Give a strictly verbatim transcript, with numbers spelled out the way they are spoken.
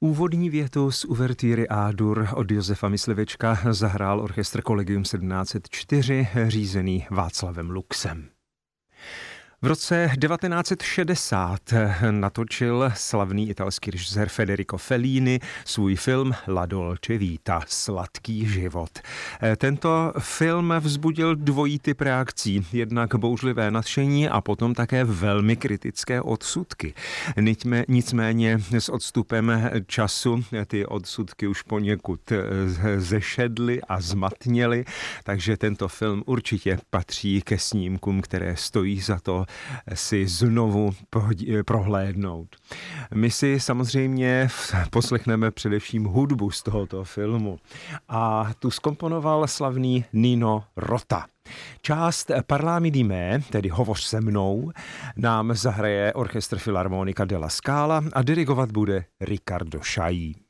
Úvodní větu z uvertýry A-dur od Josefa Myslivečka zahrál orchestr Collegium sedmnáct set čtyři, řízený Václavem Luxem. V roce devatenáct set šedesát natočil slavný italský režisér Federico Fellini svůj film La Dolce Vita, Sladký život. Tento film vzbudil dvojí typ reakcí, jednak bouřlivé nadšení a potom také velmi kritické odsudky. Nicméně s odstupem času ty odsudky už poněkud zešedly a zmatněly, takže tento film určitě patří ke snímkům, které stojí za to si znovu prohlédnout. My si samozřejmě poslechneme především hudbu z tohoto filmu a tu zkomponoval slavný Nino Rota. Část Parlami di me, tedy Hovoř se mnou, nám zahraje orchestr Filarmonica della Scala a dirigovat bude Riccardo Chailly.